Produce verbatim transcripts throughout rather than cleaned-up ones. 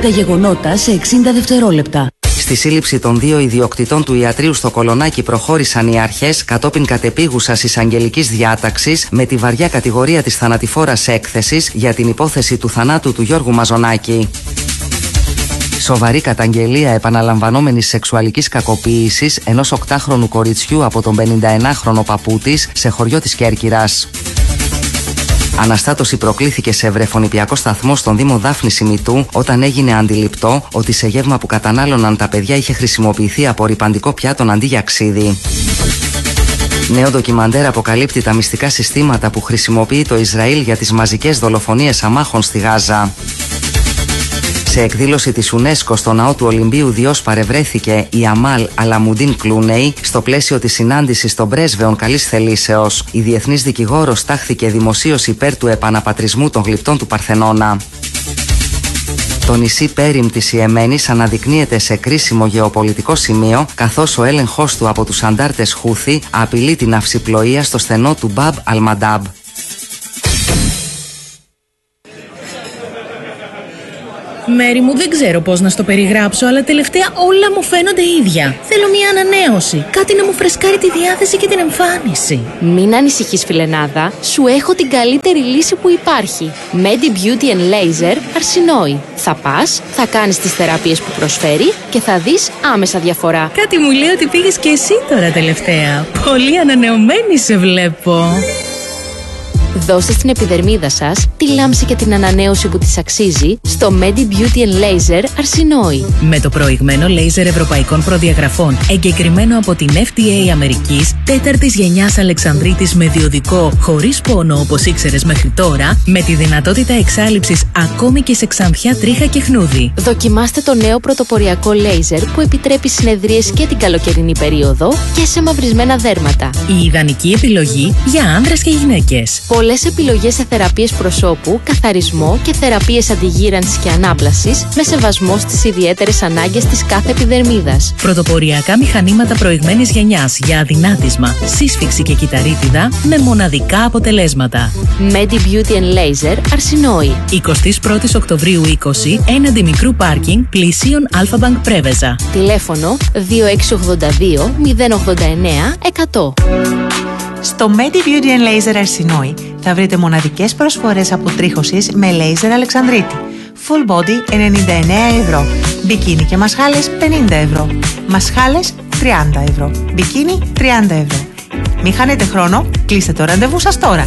Τα γεγονότα σε εξήντα δευτερόλεπτα. Στη σύλληψη των δύο ιδιοκτητών του ιατρείου στο Κολονάκι προχώρησαν οι αρχές κατόπιν κατεπίγουσας εισαγγελικής διάταξης με τη βαριά κατηγορία της θανατηφόρας έκθεσης για την υπόθεση του θανάτου του Γιώργου Μαζονάκη. Σοβαρή καταγγελία επαναλαμβανόμενης σεξουαλικής κακοποίησης ενός οκτάχρονου κοριτσιού από τον πενηνταενάχρονο παππού της σε χωριό της Κέρκυρας. Αναστάτωση προκλήθηκε σε ευρεφονηπιακό σταθμό στον Δήμο Δάφνης Ημιτού όταν έγινε αντιληπτό ότι σε γεύμα που κατανάλωναν τα παιδιά είχε χρησιμοποιηθεί απορρυπαντικό πιάτο αντί για ξύδι. Νέο ντοκιμαντέρ αποκαλύπτει τα μυστικά συστήματα που χρησιμοποιεί το Ισραήλ για τις μαζικές δολοφονίες αμάχων στη Γάζα. Σε εκδήλωση της UNESCO στο ναό του Ολυμπίου Διός παρευρέθηκε η Αμάλ Αλαμουντίν Κλούνεϊ στο πλαίσιο της συνάντησης των πρέσβεων καλής θελήσεως. Η διεθνής δικηγόρος τάχθηκε δημοσίως υπέρ του επαναπατρισμού των γλυπτών του Παρθενώνα. Το νησί Πέριμ της Ιεμένης αναδεικνύεται σε κρίσιμο γεωπολιτικό σημείο, καθώς ο έλεγχος του από τους αντάρτες Χούθι απειλεί την ναυσιπλοεία στο στενό του Μπαμπ Αλμαντάμπ. Μέρη μου, δεν ξέρω πώς να στο περιγράψω, αλλά τελευταία όλα μου φαίνονται ίδια. Θέλω μια ανανέωση, κάτι να μου φρεσκάρει τη διάθεση και την εμφάνιση. Μην ανησυχείς, φιλενάδα, σου έχω την καλύτερη λύση που υπάρχει. Medi Beauty and Laser Αρσινόη. Θα πας, θα κάνεις τις θεραπείες που προσφέρει και θα δεις άμεσα διαφορά. Κάτι μου λέει ότι πήγες και εσύ τώρα τελευταία. Πολύ ανανεωμένη σε βλέπω. Δώστε στην επιδερμίδα σας τη λάμψη και την ανανέωση που της αξίζει στο Medi Beauty and Laser Αρσινόη. Με το προηγμένο λέιζερ ευρωπαϊκών προδιαγραφών, εγκεκριμένο από την εφ ντι έι Αμερικής, τέταρτης γενιάς Αλεξανδρίτης με διοδικό, χωρίς πόνο όπως ήξερες μέχρι τώρα, με τη δυνατότητα εξάλειψης ακόμη και σε ξανθιά, τρίχα και χνούδι. Δοκιμάστε το νέο πρωτοποριακό λέιζερ που επιτρέπει συνεδρίες και την καλοκαιρινή περίοδο και σε μαυρισμένα δέρματα. Η ιδανική επιλογή για άνδρες και γυναίκες. Πολλές επιλογές σε θεραπείες προσώπου, καθαρισμό και θεραπείες αντιγύρανσης και ανάπλασης με σεβασμό στις ιδιαίτερες ανάγκες της κάθε επιδερμίδας. Πρωτοποριακά μηχανήματα προηγμένης γενιάς για αδυνάτισμα, σύσφυξη και κυταρίτιδα με μοναδικά αποτελέσματα. Medi Beauty and Laser Αρσινόη. εικοστή πρώτη Οκτωβρίου είκοσι, έναντι μικρού πάρκινγκ πλησίων Αλφα-Μπανκ Πρέβεζα. Τηλέφωνο δύο έξι ογδόντα δύο μηδέν ογδόντα εννέα εκατό. Στο Medi Beauty and Laser Αρσινόη θα βρείτε μοναδικές προσφορές αποτρίχωσης με λέιζερ Αλεξανδρίτη. Full body ενενήντα εννέα ευρώ. Μπικίνι και μασχάλες πενήντα ευρώ. Μασχάλες τριάντα ευρώ. Μπικίνι τριάντα ευρώ. Μην χάνετε χρόνο, κλείστε το ραντεβού σας τώρα.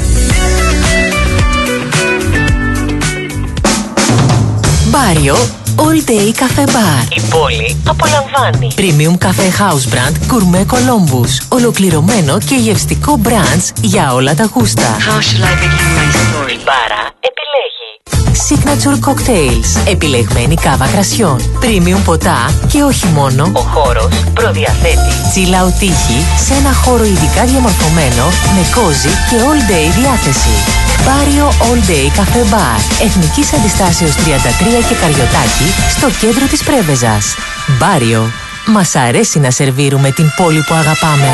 Μπάριο All Day Cafe Bar. Η πόλη απολαμβάνει. Premium Cafe House Brand Gourmet Columbus. Ολοκληρωμένο και γευστικό branch για όλα τα γούστα. How shall I begin my story? Η μπάρα επιλέγει. Signature Cocktails. Επιλεγμένη κάβα κρασιών. Premium ποτά και όχι μόνο. Ο χώρος προδιαθέτει chill out τύχη σε ένα χώρο ειδικά διαμορφωμένο με cozy και all day διάθεση. Μπάριο All Day Cafe Bar. Εθνικής Αντιστάσεως τριάντα τρία και Καριωτάκη στο κέντρο της Πρέβεζας. Μπάριο. Μας αρέσει να σερβίρουμε την πόλη που αγαπάμε.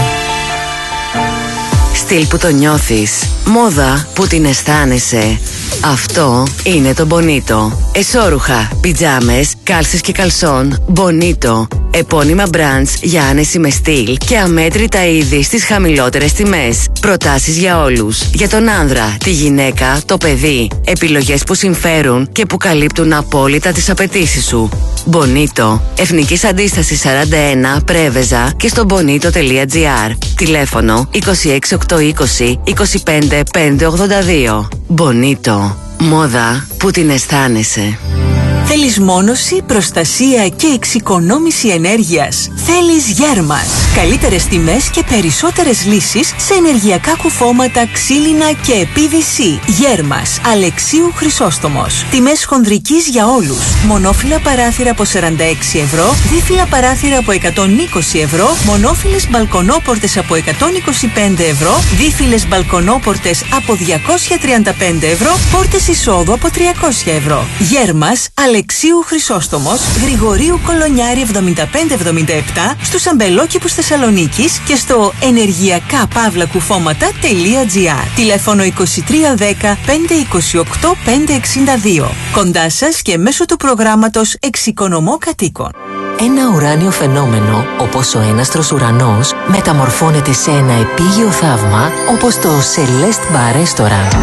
Στυλ που το νιώθεις. Μόδα που την αισθάνεσαι. Αυτό είναι το Bonito. Εσώρουχα, πιτζάμες, κάλσες και καλσόν. Bonito. Επώνυμα brands για άνεση με στυλ και αμέτρητα είδη στις χαμηλότερες τιμές. Προτάσεις για όλους. Για τον άνδρα, τη γυναίκα, το παιδί. Επιλογές που συμφέρουν και που καλύπτουν απόλυτα τις απαιτήσεις σου. Bonito. Εθνικής Αντίστασης σαράντα ένα, Πρέβεζα και στο bonito τελεία gr. Τηλέφωνο είκοσι έξι οκτακόσια είκοσι είκοσι πέντε πεντακόσια ογδόντα δύο. Bonito. Μόδα που την αισθάνεσαι. Θέλεις μόνωση, προστασία και εξοικονόμηση ενέργειας? Θέλεις Γέρμας. Καλύτερες τιμές και περισσότερες λύσεις σε ενεργειακά κουφώματα, ξύλινα και πι βι σι. Γέρμας. Αλεξίου Χρυσόστομος. Τιμές χονδρικής για όλους. Μονόφυλλα παράθυρα από σαράντα έξι ευρώ, δίφυλλα παράθυρα από εκατόν είκοσι ευρώ, μονόφυλλες μπαλκονόπορτες από εκατόν είκοσι πέντε ευρώ, δίφυλλες μπαλκονόπορτες από διακόσια τριάντα πέντε ευρώ, πόρτες εισόδου από τριακόσια ευρώ. Γέρμας. Αλεξίου Χρυσόστομος, Γρηγορίου Κολονιάρη εβδομήντα πέντε εβδομήντα επτά, στους αμπελόκηπους Θεσσαλονίκης και στο ενεργειακά παύλα κουφώματα τελεία τζι άρ. Τηλέφωνο είκοσι τρία δέκα πέντε είκοσι οκτώ πέντε εξήντα δύο. Κοντά σας και μέσω του προγράμματος Εξοικονομώ Κατοίκων. Ένα ουράνιο φαινόμενο, όπως ο έναστρος ουρανός, μεταμορφώνεται σε ένα επίγειο θαύμα, όπως το Celeste Bar Restaurant.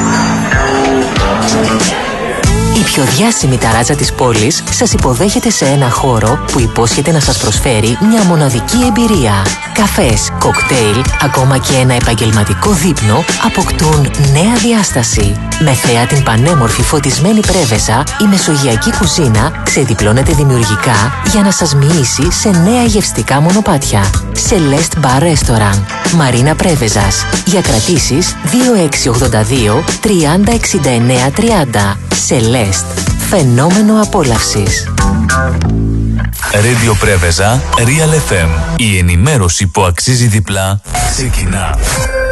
Η πιο διάσημη ταράτσα της πόλης σας υποδέχεται σε ένα χώρο που υπόσχεται να σας προσφέρει μια μοναδική εμπειρία. Καφές, κοκτέιλ, ακόμα και ένα επαγγελματικό δείπνο αποκτούν νέα διάσταση. Με θέα την πανέμορφη φωτισμένη πρέβεζα, η μεσογειακή κουζίνα ξεδιπλώνεται δημιουργικά για να σας μοιήσει σε νέα γευστικά μονοπάτια. Celeste Bar Restaurant, Μαρίνα Πρέβεζας. Για κρατήσεις δύο έξι ογδόντα δύο τριάντα εξήντα εννέα τριάντα. Celeste, φαινόμενο απόλαυσης. Radio Πρέβεζα, Real εφ εμ. Η ενημέρωση που αξίζει διπλά ξεκινά.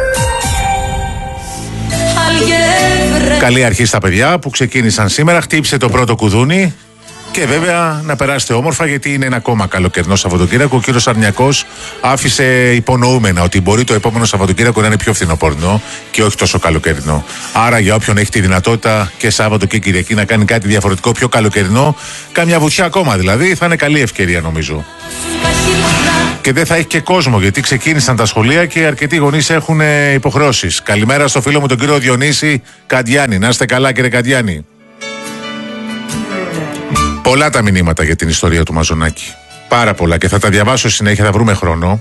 Καλή αρχή στα παιδιά που ξεκίνησαν σήμερα. Χτύψε το πρώτο κουδούνι. Και βέβαια να περάσετε όμορφα, γιατί είναι ένα ακόμα καλοκαιρινό Σαββατοκύριακο. Ο κύριος Αρνιακός άφησε υπονοούμενα ότι μπορεί το επόμενο Σαββατοκύριακο να είναι πιο φθινοπορεινό και όχι τόσο καλοκαιρινό. Άρα για όποιον έχει τη δυνατότητα και Σάββατο και Κυριακή να κάνει κάτι διαφορετικό, πιο καλοκαιρινό, κάμια βουτιά ακόμα δηλαδή, θα είναι καλή ευκαιρία νομίζω. Και δεν θα έχει και κόσμο, γιατί ξεκίνησαν τα σχολεία και αρκετοί γονείς έχουν υποχρεώσεις. Καλημέρα στο φίλο μου τον κύριο Διονύση Καντιάνη. Να είστε καλά, κύριε Καντιάνη. Πολλά τα μηνύματα για την ιστορία του Μαζονάκη. Πάρα πολλά, και θα τα διαβάσω συνέχεια, θα βρούμε χρόνο.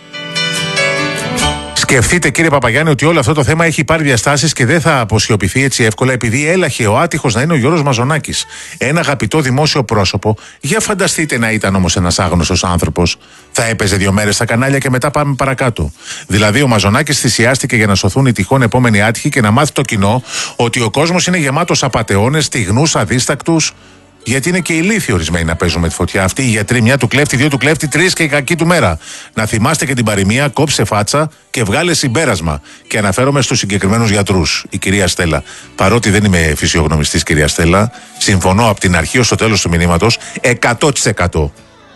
Σκεφτείτε, κύριε Παπαγιάννη, ότι όλο αυτό το θέμα έχει πάρει διαστάσεις και δεν θα αποσιωπηθεί έτσι εύκολα, επειδή έλαχε ο άτυχος να είναι ο Γιώργος Μαζονάκης. Ένα αγαπητό δημόσιο πρόσωπο. Για φανταστείτε να ήταν όμως ένας άγνωστος άνθρωπος. Θα έπαιζε δύο μέρες στα κανάλια και μετά πάμε παρακάτω. Δηλαδή, ο Μαζονάκης θυσιάστηκε για να σωθούν οι τυχόν επόμενοι άτυχοι και να μάθει το κοινό ότι ο κόσμος είναι γεμάτος απατεώνες, στιγνούς, αδίστακτους. Γιατί είναι και ηλίθιοι ορισμένοι να παίζουν με τη φωτιά. Αυτοί οι γιατροί, μια του κλέφτη, δύο του κλέφτη, τρεις και η κακή του μέρα. Να θυμάστε και την παροιμία, κόψε φάτσα και βγάλε συμπέρασμα. Και αναφέρομαι στους συγκεκριμένους γιατρούς. Η κυρία Στέλλα. Παρότι δεν είμαι φυσιογνωμιστής, κυρία Στέλλα, συμφωνώ από την αρχή ως το τέλος του μηνύματος εκατό τοις εκατό.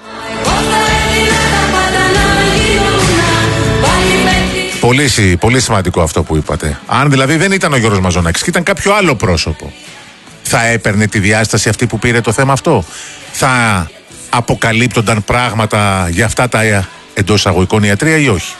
Πολύ, πολύ σημαντικό αυτό που είπατε. Αν δηλαδή δεν ήταν ο Γιώργος Μαζονάκης και ήταν κάποιο άλλο πρόσωπο, θα έπαιρνε τη διάσταση αυτή που πήρε το θέμα αυτό? Θα αποκαλύπτονταν πράγματα για αυτά τα εντός εισαγωγικών ιατρία ή όχι?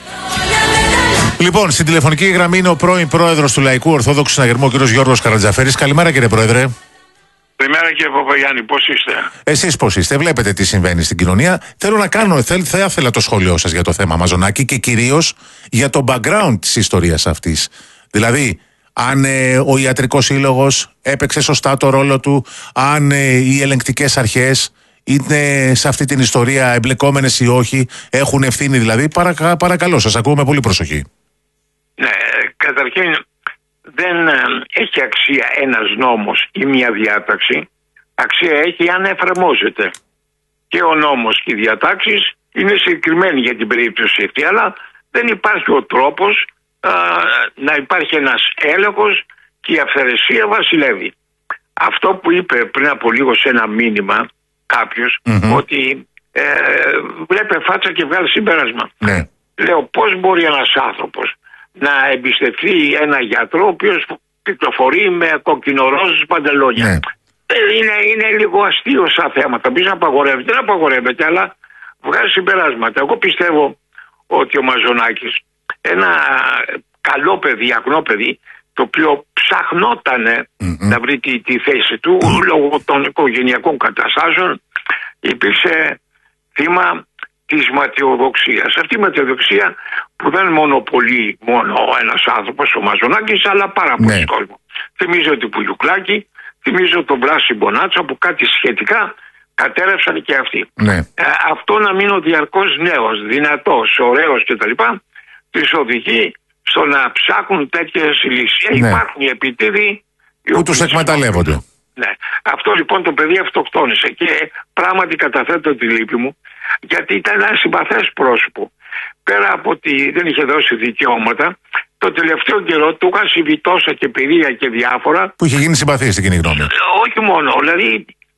Λοιπόν, στην τηλεφωνική γραμμή είναι ο πρώην πρόεδρος του Λαϊκού Ορθόδοξου Συναγερμού, ο κύριος Γιώργος Καρατζαφέρης. Καλημέρα, κύριε Πρόεδρε. Καλημέρα, κύριε Παπαγιάννη, πώς είστε? Εσείς πώς είστε? Βλέπετε τι συμβαίνει στην κοινωνία. Θέλω να κάνω, θα, θα ήθελα το σχόλιο σας για το θέμα Μαζονάκη και κυρίως για το background της ιστορίας αυτής. Δηλαδή, αν ε, ο Ιατρικός Σύλλογος έπαιξε σωστά το ρόλο του, αν ε, οι ελεγκτικές αρχές είναι σε αυτή την ιστορία εμπλεκόμενες ή όχι, έχουν ευθύνη δηλαδή. Παρακα, παρακαλώ, σας ακούω με πολύ προσοχή. Ναι, καταρχήν δεν ε, έχει αξία ένας νόμος ή μια διάταξη. Αξία έχει αν εφαρμόζεται. Και ο νόμος και οι διατάξεις είναι συγκεκριμένοι για την περίπτωση αυτή, αλλά δεν υπάρχει ο τρόπος να υπάρχει ένας έλεγχος και η αυθαιρεσία βασιλεύει. Αυτό που είπε πριν από λίγο σε ένα μήνυμα κάποιος, mm-hmm. ότι ε, βλέπε φάτσα και βγάλει συμπέρασμα. Ναι. Λέω, πώς μπορεί ένας άνθρωπος να εμπιστευτεί ένα γιατρό ο οποίος κυκλοφορεί με κοκκινοροζ παντελόνια? Ναι. Είναι, είναι λίγο αστείο σαν θέματα. Μπεις να απαγορεύεται, δεν απαγορεύεται, αλλά βγάζει συμπεράσματα. Εγώ πιστεύω ότι ο Μαζονάκης, ένα καλό παιδί, αγνό παιδί, το οποίο ψαχνότανε mm-hmm. να βρει τη, τη θέση του mm-hmm. λόγω των οικογενειακών καταστάσεων, υπήρξε θύμα της ματαιοδοξίας. Αυτή η ματαιοδοξία που δεν μονοπολεί μόνο ένας άνθρωπος, ο Μαζονάκης, αλλά πάρα πολλοί mm-hmm. κόσμος. Θυμίζω την Πουλιουκλάκη, θυμίζω τον Μπράση Μπονάτσα, που κάτι σχετικά κατέρευσαν και αυτοί. Mm-hmm. Ε, αυτό να μείνει ο διαρκώς νέος, δυνατός, ωραίος κτλ., τις οδηγεί στο να ψάχνουν τέτοιες λύσεις. Ναι. Υπάρχουν οι επιτίδοι που τους εκμεταλλεύονται. Ναι. Αυτό λοιπόν το παιδί αυτοκτόνησε και πράγματι καταθέτω τη λύπη μου, γιατί ήταν ένα συμπαθές πρόσωπο. Πέρα από ότι δεν είχε δώσει δικαιώματα, το τελευταίο καιρό του είχαν συμβεί τόσα και παιδεία και διάφορα. Που είχε γίνει συμπαθή στην κοινή γνώμη. Όχι μόνο. Δηλαδή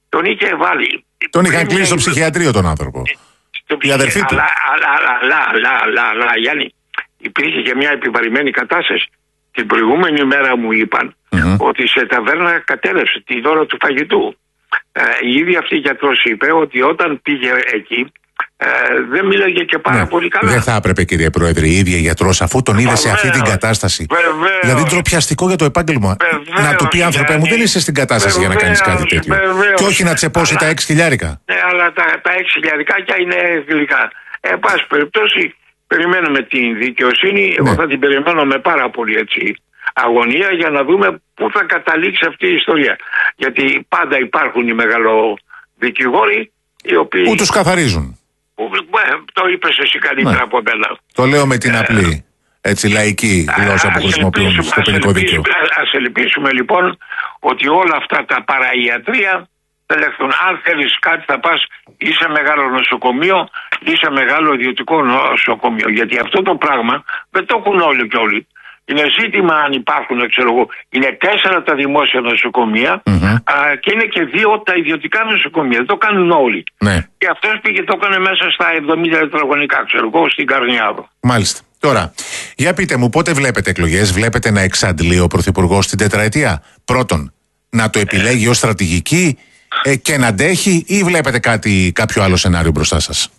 τον είχε βάλει. Τον είχαν κλείσει στο ψυχιατρίο τον άνθρωπο. Η αδερφή του. Αλλά, αλλά, αλλά, αλλά, αλλά, αλλά, Γιάννη, υπήρχε και μια επιβαρημένη κατάσταση. Την προηγούμενη μέρα μου είπαν mm-hmm. ότι σε ταβέρνα κατέρευσε την ώρα του φαγητού. Ε, η ίδια αυτή γιατρός είπε ότι όταν πήγε εκεί ε, δεν μίλαγε και πάρα ναι. πολύ καλά. Δεν θα έπρεπε, κύριε Πρόεδρε, η ίδια γιατρός, αφού τον είδε σε αυτή την κατάσταση. Βεβαίως. Δηλαδή ντροπιαστικό για το επάγγελμα. Βεβαίως, να του πει, άνθρωπε μου, δεν είσαι στην κατάσταση Βεβαίως, για να κάνεις κάτι τέτοιο. Βεβαίως. Και όχι να τσεπώσει αλλά, τα έξι χιλιάρικα. Ναι, αλλά τα, τα έξι χιλιαρικάκια είναι γλυκά. Εν πάση περιπτώσει, περιμένουμε την δικαιοσύνη. Ναι. Εγώ θα την περιμένω με πάρα πολύ έτσι αγωνία για να δούμε πού θα καταλήξει αυτή η ιστορία. Γιατί πάντα υπάρχουν οι μεγαλοδικηγόροι οι οποίοι. Πού τους καθαρίζουν. Που, το είπες εσύ καλύτερα ναι. από μένα. Το λέω με την απλή, έτσι λαϊκή γλώσσα που χρησιμοποιούν στο ποινικό δίκαιο. Ας ελπίσουμε λοιπόν ότι όλα αυτά τα παραϊατρία θα λεχθούν. Αν θέλεις κάτι θα πας ή σε μεγάλο νοσοκομείο ή σε μεγάλο ιδιωτικό νοσοκομείο. Γιατί αυτό το πράγμα δεν το έχουν όλοι και όλοι. Είναι ζήτημα αν υπάρχουν, ξέρω εγώ, είναι τέσσερα τα δημόσια νοσοκομεία mm-hmm. α, και είναι και δύο τα ιδιωτικά νοσοκομεία. Δεν το κάνουν όλοι. Ναι. Και αυτός πήγε το έκανε μέσα στα εβδομήντα τετραγωνικά, ξέρω εγώ, στην Καρνιάδο. Μάλιστα. Τώρα, για πείτε μου, πότε βλέπετε εκλογές, βλέπετε να εξαντλεί ο Πρωθυπουργός την τετραετία? Πρώτον, να το επιλέγει ε. ως στρατηγική ε, και να αντέχει, ή βλέπετε κάτι, κάποιο άλλο σενάριο μπροστά σας?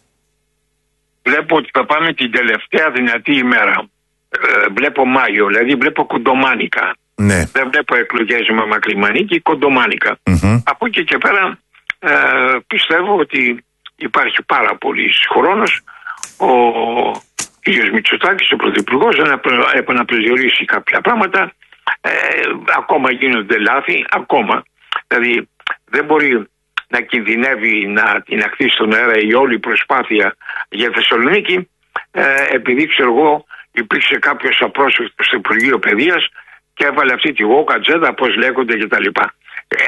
Βλέπω ότι θα πάμε την τελευταία δυνατή ημέρα. Ε, βλέπω Μάιο, δηλαδή βλέπω κοντομάνικα. Ναι. Δεν βλέπω εκλογές με Μακριμανίκη, κοντομάνικα. Mm-hmm. Από εκεί και πέρα ε, πιστεύω ότι υπάρχει πάρα πολύ χρόνος ο κ. Μητσοτάκης, ο Πρωθυπουργός, να επαναπροσδιορίσει κάποια πράγματα. Ε, ακόμα γίνονται λάθη, ακόμα. Δηλαδή δεν μπορεί να κινδυνεύει να την αχθεί στον αέρα η όλη προσπάθεια για Θεσσαλονίκη, ε, επειδή ξέρω εγώ υπήρξε κάποιος απρόσεκτος στο Υπουργείο Παιδείας και έβαλε αυτή τη γόκατζέτα, πώς λέγονται κτλ. Ε, ε,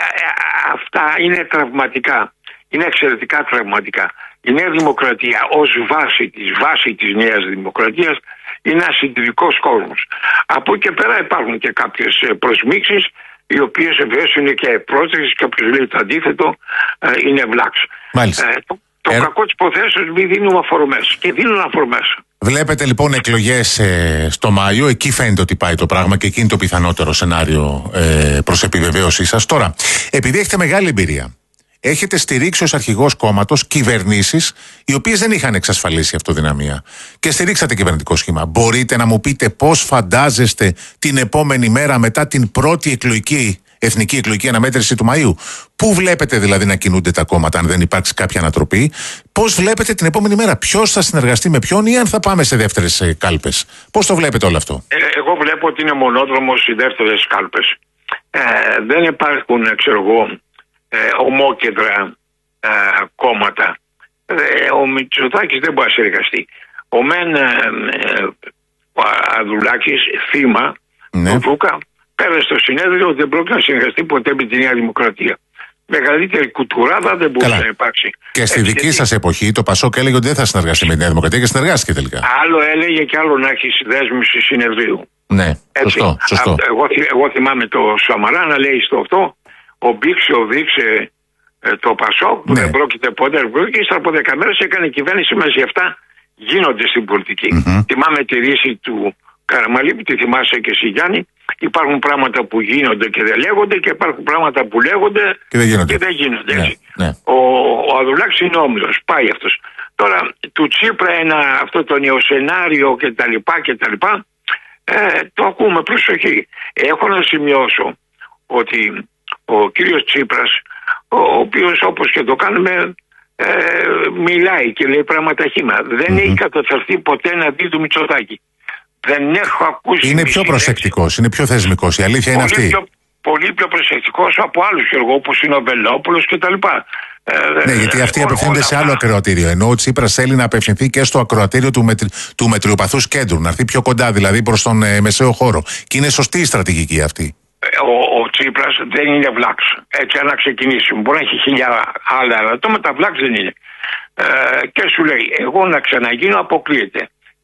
αυτά είναι τραυματικά. Είναι εξαιρετικά τραυματικά. Η Νέα Δημοκρατία ως βάση της, βάση της Νέας Δημοκρατίας είναι ένα συντηρητικός κόσμος. Από εκεί και πέρα υπάρχουν και κάποιες προσμίξεις, οι οποίες βεβαίως είναι και πρόσδεξες και όποιος λέει το αντίθετο ε, είναι βλάξ. Μάλιστα. Ε, το το ε... κακό της υποθέσεως μην δίνουμε αφορμές. Και δίνουν αφορμές. Βλέπετε λοιπόν εκλογές ε, στο Μάιο, εκεί φαίνεται ότι πάει το πράγμα και εκεί είναι το πιθανότερο σενάριο ε, προς επιβεβαίωσή σας. Τώρα, επειδή έχετε μεγάλη εμπειρία, έχετε στηρίξει ως αρχηγός κόμματος κυβερνήσεις οι οποίες δεν είχαν εξασφαλίσει αυτοδυναμία και στηρίξατε κυβερνητικό σχήμα. Μπορείτε να μου πείτε πώς φαντάζεστε την επόμενη μέρα μετά την πρώτη εκλογική, εθνική εκλογική αναμέτρηση του Μαΐου? Πού βλέπετε δηλαδή να κινούνται τα κόμματα, αν δεν υπάρξει κάποια ανατροπή? Πώς βλέπετε την επόμενη μέρα? Ποιος θα συνεργαστεί με ποιον, ή αν θα πάμε σε δεύτερες κάλπες? Πώς το βλέπετε όλο αυτό? Ε, εγώ βλέπω ότι είναι μονόδρομος οι δεύτερες κάλπες. Ε, δεν υπάρχουν, ξέρω εγώ, ε, ομόκεντρα ε, κόμματα. Ε, ο Μητσοτάκης δεν μπορεί να συνεργαστεί. Ο Μεν ε, ε, ο Ανδρουλάκης, θύμα, ναι. ο Βούκα, πέρασε στο συνέδριο ότι δεν πρόκειται να συνεργαστεί ποτέ με τη Νέα Δημοκρατία. Μεγαλύτερη κουτουράδα δεν μπορούσε να υπάρξει. Και στη δική γιατί... σας εποχή το Πασόκ έλεγε ότι δεν θα συνεργαστεί με τη Νέα Δημοκρατία και συνεργάστηκε τελικά. Άλλο έλεγε και άλλο να έχει δέσμευση συνεδρίου. Ναι, έτσι. Σωστό, σωστό. Α, εγώ, εγώ θυμάμαι το Σαμαρά να λέει στο αυτό, ο Μπίξε οδείξε ε, το Πασόκ που ναι. δεν πρόκειται ποτέ να πρόκειται, και ύστερα από δέκα μέρες έκανε κυβέρνηση μαζί. Αυτά γίνονται στην πολιτική. Mm-hmm. Θυμάμαι τη ρίση του Καραμαλή, που τη θυμάσαι και εσύ Γιάννη. Υπάρχουν πράγματα που γίνονται και δεν λέγονται και υπάρχουν πράγματα που λέγονται και δεν γίνονται. Και δεν γίνονται ναι, ναι. Ο, ο Ανδρουλάκης είναι όμιλος, πάει αυτός. Τώρα του Τσίπρα ένα, αυτό το νεοσενάριο και τα λοιπά και τα λοιπά, ε, το ακούμε προσοχή. Έχω να σημειώσω ότι ο κύριος Τσίπρας, ο, ο οποίος όπως και το κάνουμε ε, μιλάει και λέει πράγματα χήμα, δεν mm-hmm. έχει καταφερθεί ποτέ να δει του Μητσοτάκη. Δεν έχω ακούσει. Είναι πιο προσεκτικός, είναι πιο θεσμικός. Η αλήθεια είναι πολύ αυτή. Πιο, πολύ πιο προσεκτικός από άλλους εγώ, όπως είναι ο Βελόπουλος κτλ. Ε, ναι, γιατί αυτοί απευθύνονται σε άλλο ακροατήριο. Ενώ ο Τσίπρας θέλει να απευθυνθεί και στο ακροατήριο του, μετρι, του μετριοπαθούς κέντρου. Να έρθει πιο κοντά, δηλαδή προς τον ε, μεσαίο χώρο. Και είναι σωστή η στρατηγική αυτή. Ο, ο Τσίπρας δεν είναι βλάξ. Έτσι, να ξεκινήσουμε. Μπορεί να έχει χίλια άλλα, αλλά το μεταβλάξ δεν είναι. Ε, και σου λέει, εγώ να ξαναγίνω αποκλείεται.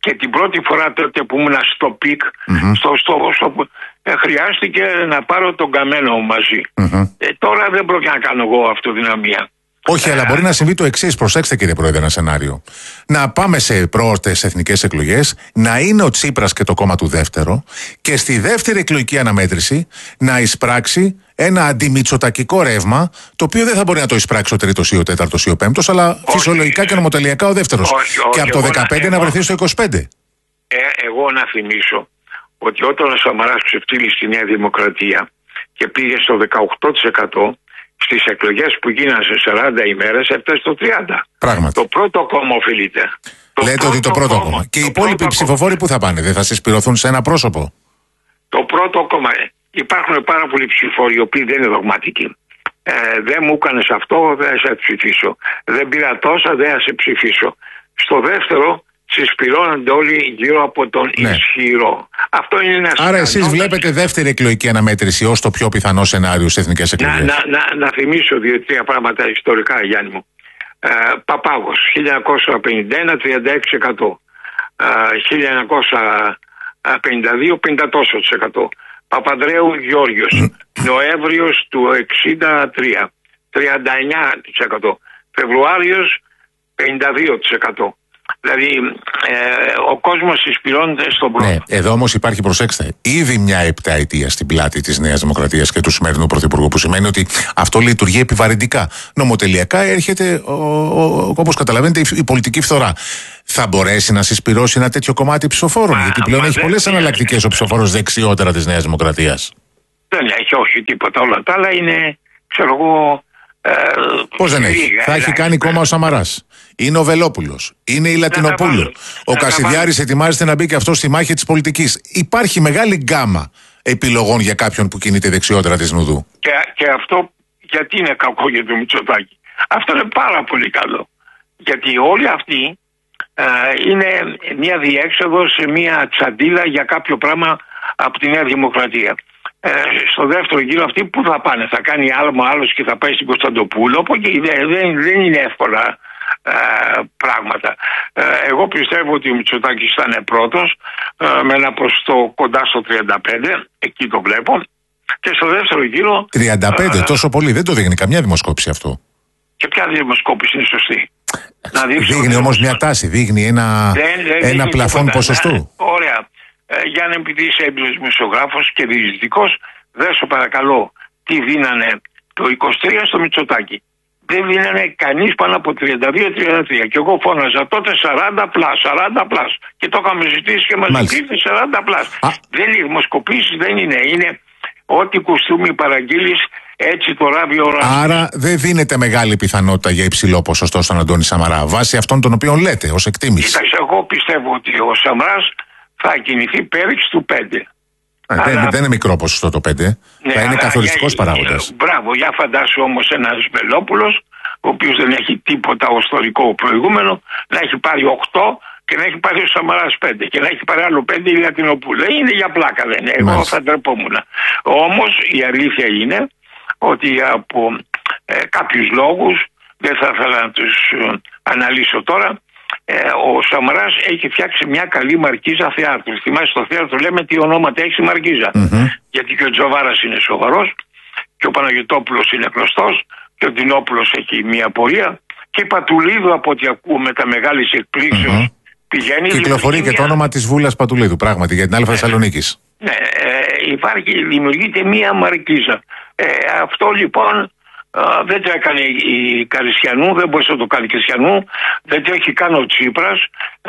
Και την πρώτη φορά τότε που ήμουν στο πικ, mm-hmm. στο, στο, στο, ε, χρειάστηκε να πάρω τον καμένο μαζί. Mm-hmm. Ε, τώρα δεν πρόκειται να κάνω εγώ αυτοδυναμία. Όχι, ε, αλλά μπορεί να συμβεί το εξής. Προσέξτε, κύριε Πρόεδρε, ένα σενάριο. Να πάμε σε πρώτες εθνικές εκλογές, να είναι ο Τσίπρας και το κόμμα του δεύτερο, και στη δεύτερη εκλογική αναμέτρηση να εισπράξει ένα αντιμητσοτακικό ρεύμα, το οποίο δεν θα μπορεί να το εισπράξει ο τρίτος ή ο τέταρτος ή ο πέμπτος, αλλά όχι, φυσιολογικά και νομοτελειακά ο δεύτερος. Όχι, όχι, και από το δεκαπέντε να, να βρεθεί στο είκοσι πέντε. Ε, εγώ να θυμίσω ότι όταν ο Σαμαράς ξεφτύλισε στη Νέα Δημοκρατία και πήγε στο δεκαοκτώ τοις εκατό, στις εκλογές που γίνανε σε σαράντα ημέρες έφτασε στο τριάντα. Πράγματι. Το πρώτο κόμμα οφείλεται. Λέτε πρώτο ότι το πρώτο κόμμα. κόμμα. Και οι υπόλοιποι ψηφοφόροι που θα πάνε, δεν θα συσπηρωθούν σε ένα πρόσωπο? Το πρώτο κόμμα. Υπάρχουν πάρα πολλοί ψηφοφόροι οι οποίοι δεν είναι δογματικοί. Ε, δεν μου έκανες αυτό, δεν θα σε ψηφίσω. Δεν πήρα τόσα, δεν θα σε ψηφίσω. Στο δεύτερο, συσπηρώνονται όλοι γύρω από τον ναι. ισχυρό. Αυτό είναι ένα. Άρα, εσείς βλέπετε δεύτερη εκλογική αναμέτρηση ως το πιο πιθανό σενάριο στις εθνικές εκλογές? Να, να, να, να θυμίσω δύο-τρία πράγματα ιστορικά, Γιάννη μου. Ε, Παπάγος, χίλια εννιακόσια πενήντα ένα, τριάντα έξι τοις εκατό. Ε, χίλια εννιακόσια πενήντα δύο, πενήντα τοις εκατό. Παπανδρέου Γιώργος, Νοέμβριος του εξήντα τρία, τριάντα εννέα τοις εκατό. Φεβρουάριος, πενήντα δύο τοις εκατό. Δηλαδή ε, ο κόσμος συσπηρώνεται στον πρώτο. Ναι, εδώ όμως υπάρχει, προσέξτε, ήδη μια επταετία στην πλάτη της Νέας Δημοκρατίας και του σημερινού Πρωθυπουργού, που σημαίνει ότι αυτό λειτουργεί επιβαρυντικά. Νομοτελειακά έρχεται, όπως καταλαβαίνετε, η πολιτική φθορά. Θα μπορέσει να συσπηρώσει ένα τέτοιο κομμάτι ψηφοφόρων? Γιατί πλέον έχει πολλές εναλλακτικές ο ψηφοφόρος δεξιότερα της Νέας Δημοκρατίας. Δεν έχει, όχι τίποτα. Όλα τα άλλα είναι, ξέρω εγώ. Ε, Πώς δεν έχει? Θα έχει κάνει κόμμα ο Σαμαράς. Είναι ο Βελόπουλος. Είναι η Λατινοπούλου. Ο Κασιδιάρης ετοιμάζεται να μπει και αυτό στη μάχη της πολιτικής. Υπάρχει μεγάλη γκάμα επιλογών για κάποιον που κινείται δεξιότερα της Νουδού. Και, και αυτό γιατί είναι κακό για το Μητσοτάκη? Αυτό είναι πάρα πολύ καλό. Γιατί όλοι αυτοί ε, είναι μια διέξοδο σε μια τσαντίλα για κάποιο πράγμα από τη Νέα Δημοκρατία. Ε, στο δεύτερο γύρο αυτοί που θα πάνε? Θα κάνει άλμα άλλος και θα πάει στην Κωνσταντοπούλου? Όπου και δεν, δεν, δεν είναι εύκολα ε, πράγματα. Ε, εγώ πιστεύω ότι ο Μητσοτάκης θα είναι πρώτος ε, με ένα ποσοστό κοντά στο τριάντα πέντε, εκεί το βλέπω. Και στο δεύτερο γύρο... τριάντα πέντε, ε, τόσο πολύ, δεν το δείχνει καμιά δημοσκόπηση αυτό. Και ποια δημοσκόπηση είναι σωστή? Να δείχνει όμως μια τάση, δείχνει ένα, δεν, δεν ένα πλαφόν ποσοστού. Ναι, ωραία. Ε, Γιάννη, επειδή είσαι έμπειρος δημοσιογράφος και διαιτητικός, δέσω παρακαλώ τι δίνανε το είκοσι τρία στο Μητσοτάκη. Δεν δίνανε κανείς πάνω από τριάντα δύο τριάντα τρία. Και εγώ φώναζα τότε σαράντα πλάς, σαράντα πλάς. Και το είχαμε ζητήσει και μας ζητήσει σαράντα πλάς. Δεν είναι δημοσκοπήσεις, δεν είναι. Είναι ό,τι κουστούμι παραγγείλεις, έτσι το ράβει ο ράβει. Άρα δεν δίνεται μεγάλη πιθανότητα για υψηλό ποσοστό στον Αντώνη Σαμαρά, βάσει αυτών των οποίων λέτε, ως εκτίμηση. Κοίταξε, εγώ πιστεύω ότι ο Σαμαράς θα κινηθεί πέριξ του πέντε. Α, αλλά... δεν, δεν είναι μικρό ποσοστό το πέντε. Ναι, θα είναι καθοριστικός παράγοντας. Μπράβο, για φαντάσου όμως ένας Βελόπουλος, ο οποίος δεν έχει τίποτα ιστορικό προηγούμενο, να έχει πάρει οκτώ και να έχει πάρει ο Σαμαράς πέντε και να έχει πάρει άλλο πέντε η Λατινοπούλου. Είναι για πλάκα, δεν είναι. Εγώ θα τρεπόμουν. Όμως η αλήθεια είναι ότι από ε, κάποιους λόγους, δεν θα ήθελα να τους ε, αναλύσω τώρα, Ε, ο Σαμαράς έχει φτιάξει μια καλή μαρκίζα θεάτρου. Θυμάσαι στο θέατρο λέμε τι ονόματα έχει η μαρκίζα. Mm-hmm. Γιατί και ο Τζοβάρας είναι σοβαρός και ο Παναγιωτόπουλος είναι γνωστός και ο Ντινόπουλος έχει μια πορεία και η Πατουλίδου, από ό,τι ακούμε, τα μεγάλης εκπλήξεως mm-hmm. πηγαίνει. Κυκλοφορεί και μια... το όνομα της Βούλας Πατουλίδου, πράγματι, για την Αλφα Θεσσαλονίκης. Ναι, ε, υπάρχει, δημιουργείται μια μαρκίζα. Ε, αυτό λοιπόν Uh, δεν το έκανε η Καρισιανού, δεν μπορούσε να το κάνει η Καρισιανού, δεν το έχει κάνει ο Τσίπρας,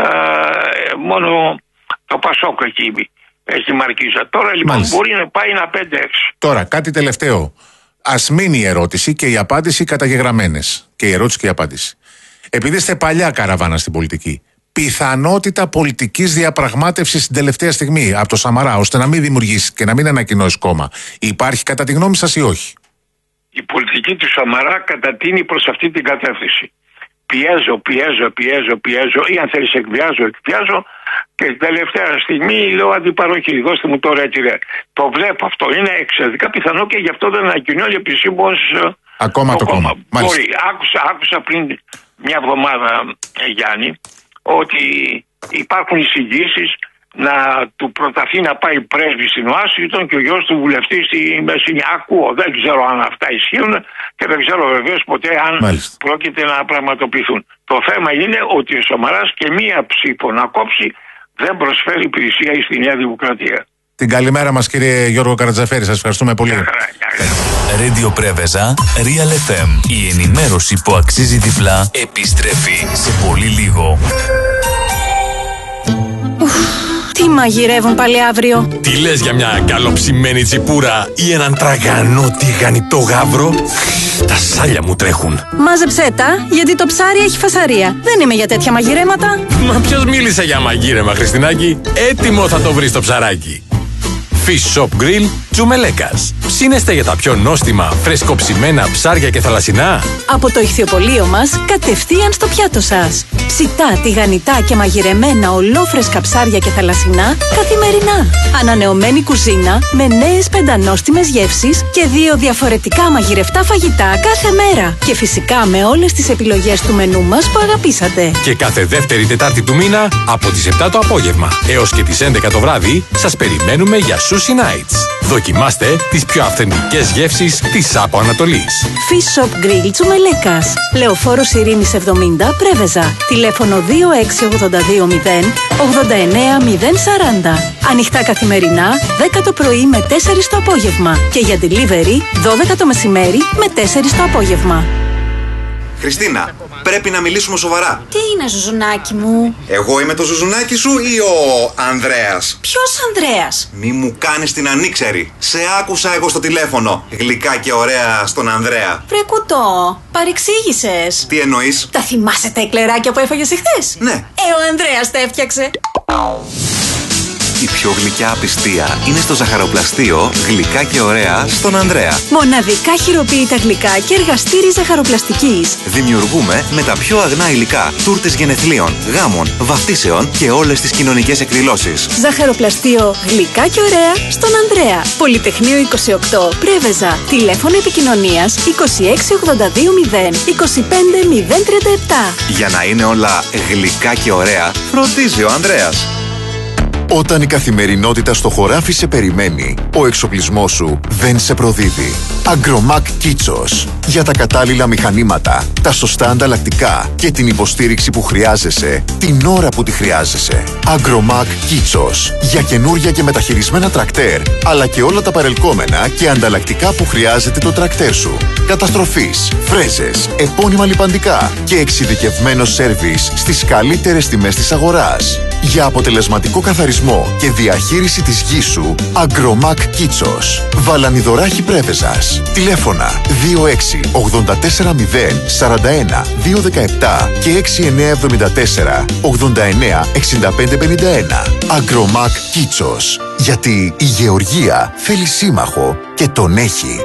uh, μόνο το Πασόκ έχει, έχει μαρκίζα. Τώρα λοιπόν Μάλιστα. μπορεί να πάει ένα πέντε έξι. Τώρα κάτι τελευταίο. Ας μείνει η ερώτηση και η απάντηση καταγεγραμμένες. Και η ερώτηση και η απάντηση. Επειδή είστε παλιά καραβάνα στην πολιτική, πιθανότητα πολιτικής διαπραγμάτευσης την τελευταία στιγμή από το Σαμαρά, ώστε να μην δημιουργήσει και να μην ανακοινώσει κόμμα, υπάρχει κατά τη γνώμη σας ή όχι? Η πολιτική του Σαμαρά κατατείνει προς αυτή την κατεύθυνση. Πιέζω, πιέζω, πιέζω, πιέζω, ή αν θέλεις εκβιάζω, εκβιάζω, και την τελευταία στιγμή λέω αντιπαροχή, δώστε μου τώρα έτσι ρε. Το βλέπω αυτό, είναι εξαιρετικά πιθανό και γι' αυτό δεν ανακοινώνει επισήμως ακόμα το, το κόμμα. Μπορεί. Άκουσα, άκουσα πριν μια εβδομάδα, Γιάννη, ότι υπάρχουν εισηγήσεις να του προταθεί να πάει πρέσβη στην Ουάσιγκτον και ο γιος του βουλευτή στη Μεσσηνή. Ακούω, δεν ξέρω αν αυτά ισχύουν και δεν ξέρω βεβαίως ποτέ αν Μάλιστα. πρόκειται να πραγματοποιηθούν. Το θέμα είναι ότι ο Σαμαράς και μία ψήφο να κόψει δεν προσφέρει υπηρεσία στη Νέα Δημοκρατία. Την καλημέρα μας, κύριε Γιώργο Καρατζαφέρη, σας ευχαριστούμε πολύ. Radio Πρέβεζα, Real εφ εμ. Η ενημέρωση που αξίζει διπλά επιστρέφει σε πολύ λίγο. Τι μαγειρεύουν πάλι αύριο? Τι λες για μια καλοψημένη τσιπούρα ή έναν τραγανό τηγανιτό γάβρο? Τα σάλια μου τρέχουν. Μάζεψέ τα, γιατί το ψάρι έχει φασαρία. Δεν είμαι για τέτοια μαγειρέματα. Μα ποιος μίλησε για μαγείρεμα, Χριστινάκη? Έτοιμο θα το βρεις το ψαράκι. Fish Shop Grill Τσουμελέκας. Ψήνεστε για τα πιο νόστιμα, φρεσκοψημένα ψάρια και θαλασσινά? Από το ηχθειοπωλείο μας, κατευθείαν στο πιάτο σας. Ψητά, τηγανιτά και μαγειρεμένα ολόφρεσκα ψάρια και θαλασσινά καθημερινά. Ανανεωμένη κουζίνα με νέες πεντανόστιμες γεύσεις και δύο διαφορετικά μαγειρευτά φαγητά κάθε μέρα. Και φυσικά με όλες τις επιλογές του μενού μας που αγαπήσατε. Και κάθε δεύτερη Τετάρτη του μήνα από τις επτά το απόγευμα έως και τις έντεκα το βράδυ σας περιμένουμε για Sushi Nights. Δοκιμάστε τις πιο αυθεντικές γεύσεις της Άπο Ανατολής. Fish Shop Grill Τσουμελέκας. Λεωφόρος Ειρήνης εβδομήντα, Πρέβεζα. Τηλέφωνο δύο έξι ογδόντα δύο μηδέν ογδόντα εννέα μηδέν σαράντα. Ανοιχτά καθημερινά, δέκα το πρωί με τέσσερις το απόγευμα. Και για delivery, δώδεκα το μεσημέρι με τέσσερις το απόγευμα. Χριστίνα, πρέπει να μιλήσουμε σοβαρά. Τι είναι, Ζουζουνάκι μου? Εγώ είμαι το Ζουζουνάκι σου ή ο Ανδρέας? Ποιος Ανδρέας? Μη μου κάνεις την ανήξερη. Σε άκουσα εγώ στο τηλέφωνο. Γλυκά και ωραία στον Ανδρέα. Βρε κουτό, παρεξήγησες. Τι εννοείς? Τα θυμάσαι τα εκλεράκια που έφαγες εχθές? Ναι. Ε, ο Ανδρέας τα έφτιαξε. Η πιο γλυκιά απιστία είναι στο ζαχαροπλαστείο Γλυκά και ωραία στον Ανδρέα. Μοναδικά χειροποίητα γλυκά και εργαστήρι ζαχαροπλαστικής. Δημιουργούμε με τα πιο αγνά υλικά τούρτες γενεθλίων, γάμων, βαφτίσεων και όλες τις κοινωνικές εκδηλώσεις. Ζαχαροπλαστείο Γλυκά και ωραία στον Ανδρέα. Πολυτεχνείο είκοσι οκτώ, Πρέβεζα. Τηλέφωνο επικοινωνίας είκοσι έξι ογδόντα δύο μηδέν είκοσι πέντε μηδέν τριάντα επτά. Για να είναι όλα γλυκά και ωραία, φροντίζει ο Ανδρέας. Όταν η καθημερινότητα στο χωράφι σε περιμένει, ο εξοπλισμός σου δεν σε προδίδει. Agromac Kitsos. Για τα κατάλληλα μηχανήματα, τα σωστά ανταλλακτικά και την υποστήριξη που χρειάζεσαι, την ώρα που τη χρειάζεσαι. Agromac Kitsos. Για καινούρια και μεταχειρισμένα τρακτέρ, αλλά και όλα τα παρελκόμενα και ανταλλακτικά που χρειάζεται το τρακτέρ σου. Καταστροφής, φρέζες, επώνυμα λιπαντικά και εξειδικευμένο σέρβις στις καλύτερες τιμές της αγοράς. Για αποτελεσματικό καθαρισμό και διαχείριση της γης σου, Agromac Kitsos. Βαλανιδωράχη Πρέβεζας. Τηλέφωνα δύο έξι ογδόντα τέσσερα μηδέν σαράντα ένα δύο δεκαεπτά και έξι εννέα εβδομήντα τέσσερα ογδόντα εννέα εξήντα πέντε πενήντα ένα. Agromac Kitsos. Γιατί η γεωργία θέλει σύμμαχο και τον έχει.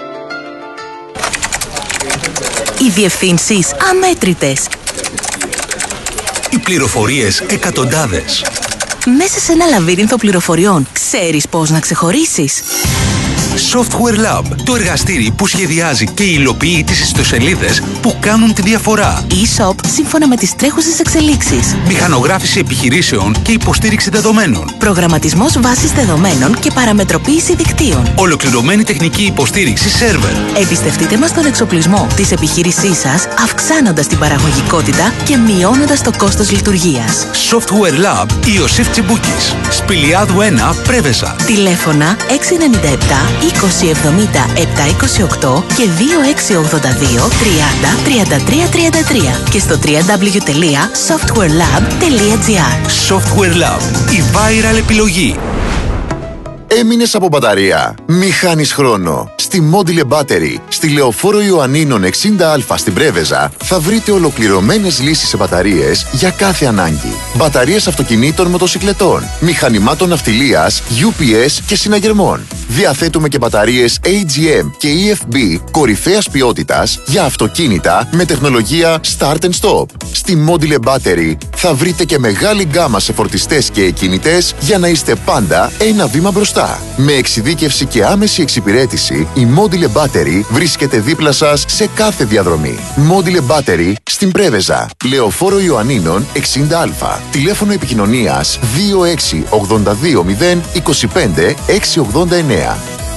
Οι διευθύνσεις αμέτρητες. Οι πληροφορίες εκατοντάδες. Μέσα σε ένα λαβύρινθο πληροφοριών, ξέρεις πώς να ξεχωρίσεις? Software Lab, το εργαστήρι που σχεδιάζει και υλοποιεί τις ιστοσελίδες που κάνουν τη διαφορά. E-shop σύμφωνα με τις τρέχουσες εξελίξεις. Μηχανογράφηση επιχειρήσεων και υποστήριξη δεδομένων. Προγραμματισμός βάσης δεδομένων και παραμετροποίηση δικτύων. Ολοκληρωμένη τεχνική υποστήριξη σερβερ. Εμπιστευτείτε μας τον εξοπλισμό της επιχείρησής σας, αυξάνοντας την παραγωγικότητα και μειώνοντας το κόστος λειτουργίας. Software Lab Ιωσήφ Τσιμπούκης. Σπηλιάδου ένα, Πρέβεζα. Τηλέφωνα έξι εννιά επτά είκοσι εβδομήντα επτακόσια είκοσι οκτώ και δύο έξι ογδόντα δύο τριάντα τριάντα τρία τριάντα τρία και στο double-u double-u double-u τελεία software lab τελεία gr. Software Lab, η viral επιλογή. Έμεινες από μπαταρία? Μη χάνεις χρόνο. Στη Module Battery, στη Λεωφόρο Ιωαννίνων εξήντα α στην Πρέβεζα, θα βρείτε ολοκληρωμένες λύσεις σε μπαταρίες για κάθε ανάγκη. Μπαταρίες αυτοκινήτων, μοτοσικλετών, μηχανημάτων ναυτιλίας, γιου πι ες και συναγερμών. Διαθέτουμε και μπαταρίες έι τζι εμ και ι εφ μπι κορυφαίας ποιότητας για αυτοκίνητα με τεχνολογία Start and Stop. Στη Module Battery θα βρείτε και μεγάλη γκάμα σε φορτιστές και εκκινητές για να είστε πάντα ένα βήμα μπροστά. επτά. Με εξειδίκευση και άμεση εξυπηρέτηση, η Module Battery βρίσκεται δίπλα σας σε κάθε διαδρομή. Module Battery στην Πρέβεζα, Λεωφόρο Ιωαννίνων εξήντα α. Τηλέφωνο επικοινωνίας δύο έξι ογδόντα δύο μηδέν είκοσι πέντε εξακόσια ογδόντα εννέα.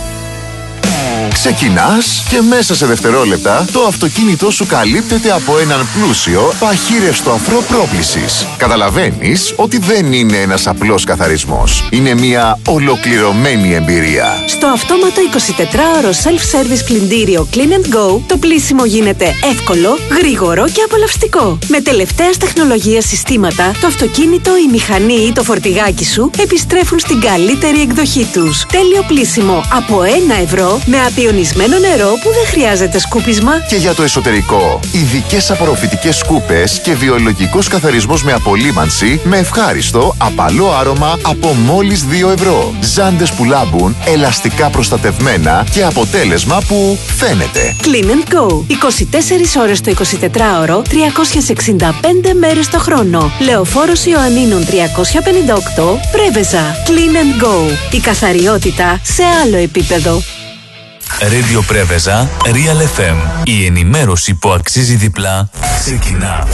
Ξεκινάς και μέσα σε δευτερόλεπτα το αυτοκίνητό σου καλύπτεται από έναν πλούσιο παχύρευστο αφρό πρόκλησης. Καταλαβαίνεις ότι δεν είναι ένας απλός καθαρισμός. Είναι μια ολοκληρωμένη εμπειρία. Στο αυτόματο εικοσιτετράωρο self-service πλυντήριο Clean and Go, το πλύσιμο γίνεται εύκολο, γρήγορο και απολαυστικό. Με τελευταίας τεχνολογίας συστήματα, το αυτοκίνητο, η μηχανή ή το φορτηγάκι σου επιστρέφουν στην καλύτερη εκδοχή τους. Τέλειο πλύσιμο από ένα ευρώ με απειονισμένο νερό που δεν χρειάζεται σκούπισμα. Και για το εσωτερικό, ειδικές απορροφητικές σκούπες και βιολογικός καθαρισμός με απολύμανση με ευχάριστο, απαλό άρωμα από μόλις δύο ευρώ. Ζάντες που λάμπουν, ελαστικά προστατευμένα και αποτέλεσμα που φαίνεται. Clean and Go. είκοσι τέσσερις ώρες το εικοσιτετράωρο, τριακόσιες εξήντα πέντε μέρες το χρόνο. Λεωφόρος Ιωαννίνων τριακόσια πενήντα οκτώ, Πρέβεζα. Clean and Go. Η καθαριότητα σε άλλο επίπεδο. Radio Πρέβεζα, Real εφ εμ. Η ενημέρωση που αξίζει διπλά ξεκινά.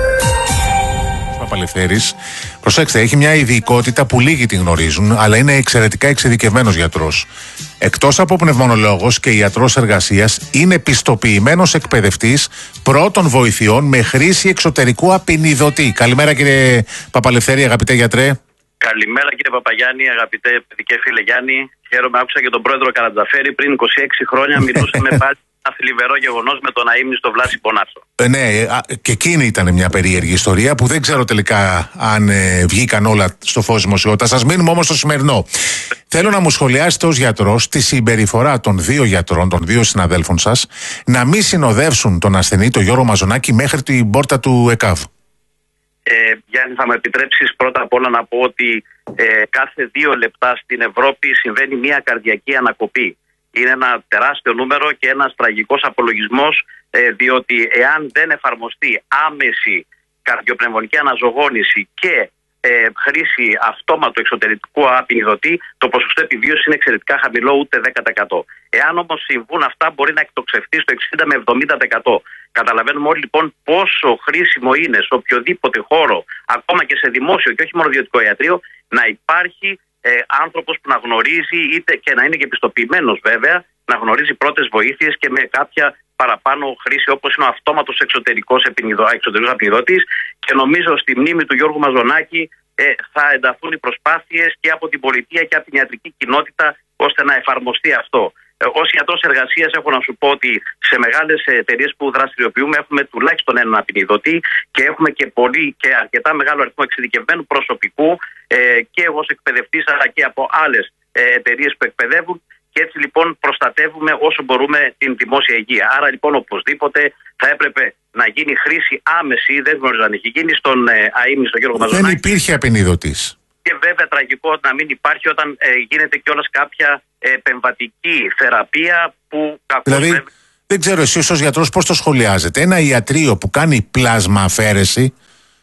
Παπαλευθέρης, προσέξτε, έχει μια ειδικότητα που λίγοι την γνωρίζουν, αλλά είναι εξαιρετικά εξειδικευμένος γιατρός. Εκτός από πνευμονολόγος και ιατρός εργασίας, είναι πιστοποιημένος εκπαιδευτής πρώτων βοηθειών με χρήση εξωτερικού απεινιδωτή. Καλημέρα κύριε Παπαλευθέρη, αγαπητέ γιατρέ. Καλημέρα κύριε Παπαγιάννη, αγαπητέ παιδικέ φίλε Γιάννη. Χαίρομαι, άκουσα και τον πρόεδρο Καρατζαφέρη πριν είκοσι έξι χρόνια. Μιλούσαμε πάλι ένα θλιβερό γεγονός με τον αείμνηστο Βλάση Πονάσο. Ε, ναι, και εκείνη ήταν μια περίεργη ιστορία που δεν ξέρω τελικά αν ε, βγήκαν όλα στο φως δημοσιότητα. Σας μείνουμε όμως στο σημερινό. Θέλω να μου σχολιάσετε ως γιατρός τη συμπεριφορά των δύο γιατρών, των δύο συναδέλφων σας, να μην συνοδεύσουν τον ασθενή, τον Γιώργο Μαζονάκη, μέχρι την πόρτα του ΕΚΑΒ. Ε, Γιάννη, θα με επιτρέψεις πρώτα απ' όλα να πω ότι ε, κάθε δύο λεπτά στην Ευρώπη συμβαίνει μια καρδιακή ανακοπή. Είναι ένα τεράστιο νούμερο και ένας τραγικός απολογισμός, ε, διότι εάν δεν εφαρμοστεί άμεση καρδιοπνευμονική αναζωογόνηση και ε, χρήση αυτόματου εξωτερικού απεινιδωτή, το ποσοστό επιβίωσης είναι εξαιρετικά χαμηλό, ούτε δέκα τοις εκατό. Εάν όμως συμβούν αυτά, μπορεί να εκτοξευτεί στο εξήντα με εβδομήντα τοις εκατό. Καταλαβαίνουμε όλοι λοιπόν πόσο χρήσιμο είναι σε οποιοδήποτε χώρο, ακόμα και σε δημόσιο και όχι μόνο ιδιωτικό ιατρείο, να υπάρχει ε, άνθρωπος που να γνωρίζει, είτε και να είναι και πιστοποιημένος βέβαια, να γνωρίζει πρώτες βοήθειες και με κάποια παραπάνω χρήση, όπως είναι ο αυτόματος εξωτερικός απεινιδωτής. Και νομίζω στη μνήμη του Γιώργου Μαζονάκη ε, θα ενταθούν οι προσπάθειες και από την πολιτεία και από την ιατρική κοινότητα ώστε να εφαρμοστεί αυτό. Ως ιατρός εργασίας έχω να σου πω ότι σε μεγάλες εταιρείες που δραστηριοποιούμε έχουμε τουλάχιστον έναν απεινιδωτή και έχουμε και πολύ και αρκετά μεγάλο αριθμό εξειδικευμένου προσωπικού ε, και εγώ ως εκπαιδευτής αλλά και από άλλες ε, εταιρείες που εκπαιδεύουν, και έτσι λοιπόν προστατεύουμε όσο μπορούμε την δημόσια υγεία. Άρα λοιπόν οπωσδήποτε θα έπρεπε να γίνει χρήση άμεση, δεν γνωρίζω αν έχει γίνει, στον ε, αείμνηστο Γιώργο Μαζονάκη. Δεν υπήρχε απεινιδωτής. Και βέβαια τραγικό να μην υπάρχει όταν ε, γίνεται κιόλας κάποια επεμβατική θεραπεία που κακώς... Δηλαδή, βέβαια... δεν ξέρω εσείς ως γιατρός πώς το σχολιάζετε. Ένα ιατρείο που κάνει πλάσμα αφαίρεση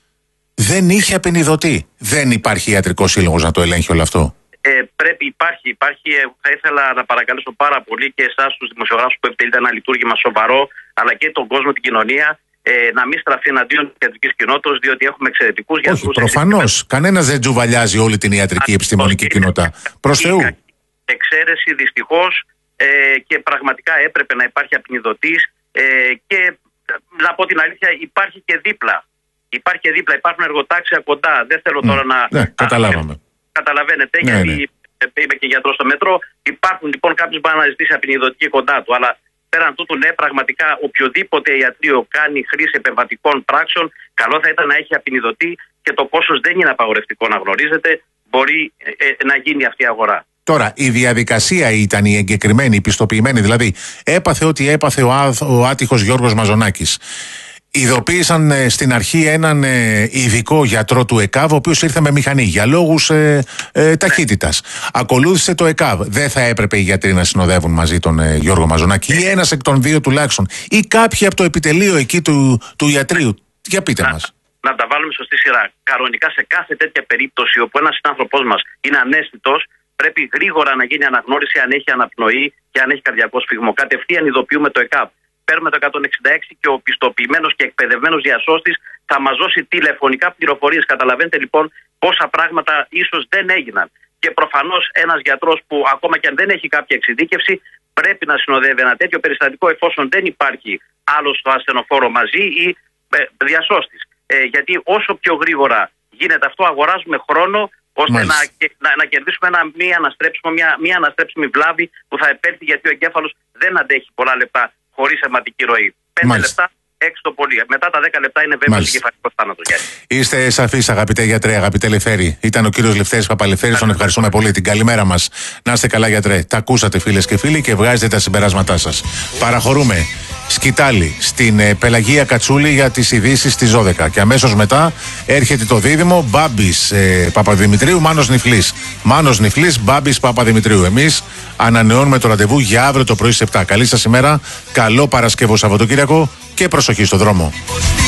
δεν είχε απεινιδωτή. Δεν υπάρχει ιατρικός σύλλογος να το ελέγχει όλο αυτό. Ε, πρέπει, υπάρχει, υπάρχει. Ε, θα ήθελα να παρακαλέσω πάρα πολύ και εσάς τους δημοσιογράφους που επιτελείτε ένα λειτουργήμα σοβαρό, αλλά και τον κόσμο, την κοινωνία, ε, να μην στραφεί εναντίον της ιατρικής κοινότητας, διότι έχουμε εξαιρετικούς γιατρούς. Όχι, προφανώς. Κανένας δεν τζουβαλιάζει όλη την ιατρική επιστημονική κοινότητα. Προς Θεού. Εξαίρεση δυστυχώς ε, και πραγματικά έπρεπε να υπάρχει απεινιδωτής ε, και να πω την αλήθεια υπάρχει και δίπλα. Υπάρχει και δίπλα, υπάρχουν εργοτάξια κοντά. Δεν θέλω τώρα mm, να... Ναι, καταλάβαμε. Α, καταλαβαίνετε, ναι, γιατί ναι. είμαι και γιατρός στο μέτρο. Υπάρχουν λοιπόν κάποιος που μπορεί να αναζητήσει απεινιδωτική κοντά του. Αλλά πέραν τούτου, ναι, πραγματικά οποιοδήποτε ιατρείο κάνει χρήση επεμβατικών πράξεων, καλό θα ήταν να έχει απεινιδωτή και το κόστος δεν είναι απαγορευτικό να γνωρίζετε. Μπορεί ε, ε, να γίνει αυτή η αγορά. Τώρα, η διαδικασία ήταν η εγκεκριμένη, η πιστοποιημένη, δηλαδή έπαθε ό,τι έπαθε ο, ά, ο άτυχος Γιώργος Μαζονάκης. Ειδοποίησαν ε, στην αρχή έναν ε, ειδικό γιατρό του ΕΚΑΒ, ο οποίος ήρθε με μηχανή για λόγους ε, ε, ταχύτητας. Ακολούθησε το ΕΚΑΒ. Δεν θα έπρεπε οι γιατροί να συνοδεύουν μαζί τον ε, Γιώργο Μαζονάκη, ή ένας εκ των δύο τουλάχιστον, ή κάποιοι από το επιτελείο εκεί του, του ιατρείου. Για πείτε να, μας. Να τα βάλουμε σωστή σειρά. Κανονικά σε κάθε τέτοια περίπτωση όπου ένας συνάνθρωπός μας είναι ανέστητος, Πρέπει γρήγορα να γίνει αναγνώριση αν έχει αναπνοή και αν έχει καρδιακό σφυγμό. Κατευθείαν ειδοποιούμε το ΕΚΑΒ. Παίρνουμε το εκατόν εξήντα έξι και ο πιστοποιημένος και εκπαιδευμένος διασώστης θα μας δώσει τηλεφωνικά πληροφορίες. Καταλαβαίνετε λοιπόν πόσα πράγματα ίσως δεν έγιναν. Και προφανώς ένας γιατρός που ακόμα και αν δεν έχει κάποια εξειδίκευση πρέπει να συνοδεύει ένα τέτοιο περιστατικό εφόσον δεν υπάρχει άλλος στο ασθενοφόρο μαζί ή ε, διασώστης. Ε, γιατί όσο πιο γρήγορα γίνεται αυτό, αγοράζουμε χρόνο ώστε να, να, να κερδίσουμε ένα, μία, αναστρέψιμο, μία, μία αναστρέψιμη βλάβη που θα επέλθει, γιατί ο εγκέφαλος δεν αντέχει πολλά λεπτά χωρίς αιματική ροή. Πέντε λεπτά, έξι το πολύ. Μετά τα δέκα λεπτά είναι βέβαιο εγκεφαλικός θάνατος. Είστε σαφείς, αγαπητέ γιατρέ, αγαπητέ Λευτέρη. Ήταν ο κύριος Λευτέρης Παπαλευτέρης, τον ευχαριστούμε πολύ. Την καλημέρα μας. Να είστε καλά, γιατρέ. Τα ακούσατε, φίλες και φίλοι, και βγάζετε τα συμπεράσματά σας. Παραχωρούμε. Σκητάλη στην ε, Πελαγία Κατσούλη για τις ειδήσεις στις δώδεκα. Και αμέσως μετά έρχεται το δίδυμο Μπάμπης ε, Παπαδημητρίου, Μάνος Νιφλής. Μάνος Νιφλής, Μπάμπης Παπαδημητρίου. Εμείς ανανεώνουμε το ραντεβού για αύριο το πρωί στις επτά. Καλή σας ημέρα, καλό Παρασκευό Σαββατοκύριακο και προσοχή στο δρόμο.